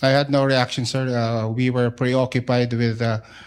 I had no reaction, sir. We were preoccupied with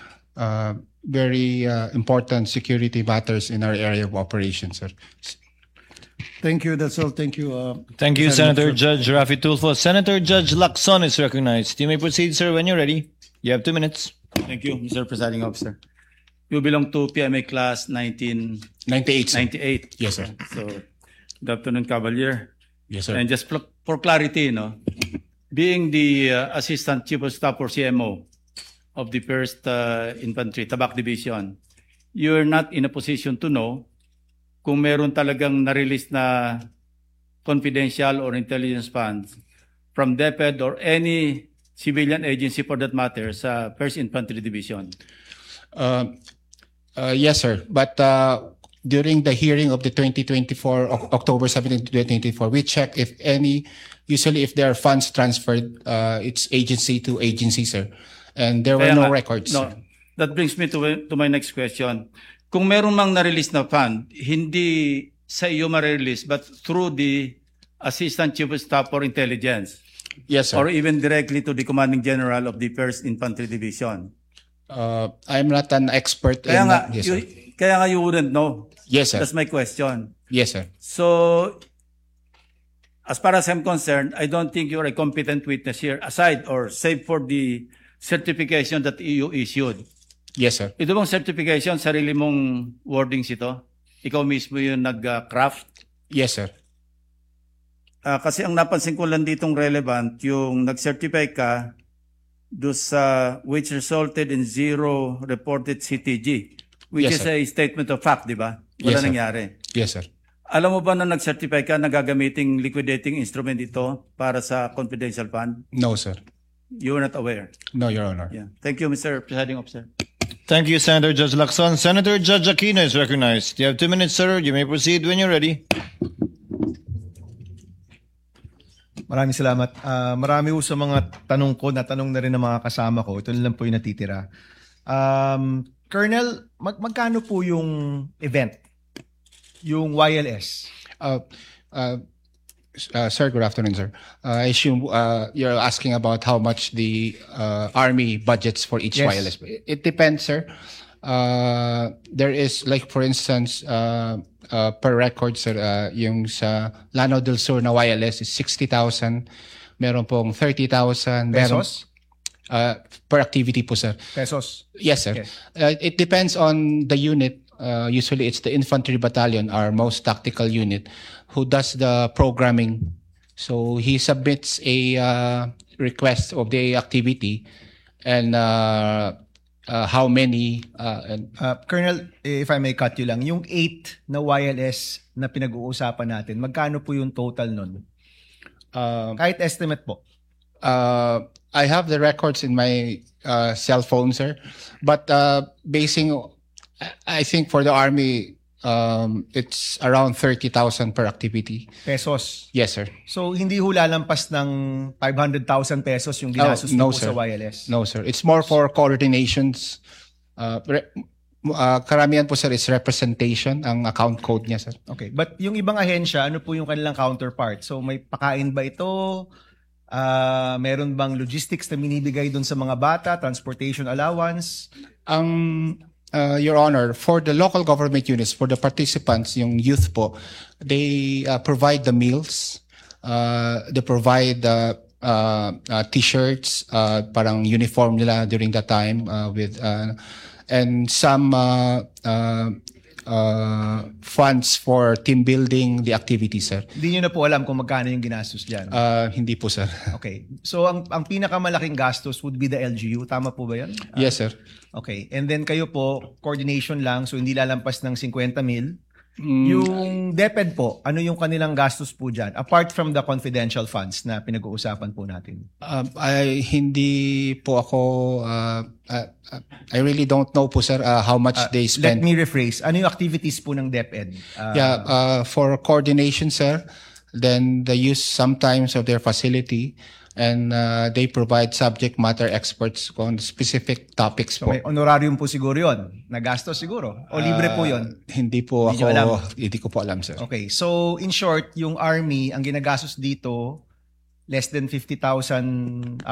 very important security matters in our area of operations, sir. Thank you. That's all. Thank you. Thank you, Presiding Senator Officer. Judge Raffy Tulfo. Senator Judge Lacson is recognized. You may proceed, sir, when you're ready. You have 2 minutes. Thank you, Mr. Presiding Officer. You belong to PMA class 98, sir. 1998. Yes, sir. So, good afternoon, Cavalier. Yes, sir. And just for clarity, being the Assistant Chief of Staff for CMO of the 1st Infantry Tabak Division, you're not in a position to know kung meron talagang na-release na confidential or intelligence funds from DepEd or any civilian agency for that matter sa 1st Infantry Division. Yes, sir. But during the hearing of the 2024, October 17, 2024, we check if any, usually if there are funds transferred, it's agency to agency, sir. And there were Kaya no nga, records. No, that brings me to my next question. Kung meron mang na-release na fund, hindi sa iyo ma-release but through the Assistant Chief of Staff for Intelligence. Yes, sir. Or even directly to the Commanding General of the 1st Infantry Division. I'm not an expert Kaya in nga, that. Yes, sir. kaya nga you wouldn't know. Yes, sir. That's my question. Yes, sir. So, as far as I'm concerned, I don't think you're a competent witness here, aside or save for the certification that EU issued. Yes, sir. Ito bang certification, sarili mong wordings ito? Ikaw mismo yung nag-craft? Yes, sir. Kasi ang napansin ko lang ditong relevant, yung nag-certify ka do sa which resulted in 0 reported CTG, which Yes, is sir. a statement of fact, di ba? Wala Yes, sir. nangyari. Yes, sir. Alam mo ba na nag-certify ka na gagamiting liquidating instrument ito para sa confidential fund? No, sir. You were not aware. No, Your Honor. Yeah. Thank you, Mr. Presiding Officer. Thank you, Senator Judge Lacson. Senator Judge Aquino is recognized. You have 2 minutes, sir. You may proceed when you're ready. Maraming salamat. Marami po sa mga tanong ko, natanong na rin ng mga kasama ko. Ito na lang po yung natitira. Colonel, magkano po yung event? Yung YLS? Sir, good afternoon, sir. I assume you're asking about how much the Army budgets for each Yes. wireless. It depends, sir. There is, like, for instance, per record, sir, yung sa Lanao del Sur na wireless is 60,000. Meron pong 30,000. Pesos? Per activity po, sir. Pesos? Yes, sir. Yes. It depends on the unit. Usually, it's the infantry battalion, our most tactical unit, who does the programming. So he submits a request of the activity and how many. Colonel, if I may cut you lang, yung 8 na YLS na pinag-uusapan natin, magkano po yung total nun? Kahit estimate po. I have the records in my cell phone, sir. But basing, I think for the Army, it's around 30,000 per activity. Pesos? Yes, sir. So, hindi ho lalampas ng 500,000 pesos yung ginastos no, niyo po sir. sa YLS? No, sir. It's more for coordinations. Karamihan po, sir, is representation, ang account code niya, sir. Okay. But yung ibang ahensya, ano po yung kanilang counterpart? So, may pakain ba ito? Meron bang logistics na binibigay dun sa mga bata? Transportation allowance? Your Honor, for the local government units, for the participants, yung youth po, they provide the meals, they provide t-shirts, parang uniform nila during that time, with and some funds for team building, the activities, sir. Hindi nyo na po alam kung magkano yung ginastos dyan? Hindi po, sir. Okay. So, ang pinakamalaking gastos would be the LGU. Tama po ba yan? Yes, sir. Okay. And then kayo po, coordination lang, so hindi lalampas ng 50 mil. Yung DepEd po, ano yung kanilang gastos po dyan? Apart from the confidential funds na pinag-uusapan po natin. Hindi po ako, I really don't know po, sir, how much they spend. Let me rephrase. Ano yung activities po ng DepEd? For coordination, sir, then the use sometimes of their facility, and they provide subject matter experts on specific topics So po. may honorarium po siguro yun. Nagastos siguro. O libre po yun. Hindi po Hindi nyo alam? hindi ko po alam, sir. Okay. So, in short, yung Army, ang ginagastos dito, less than 50,000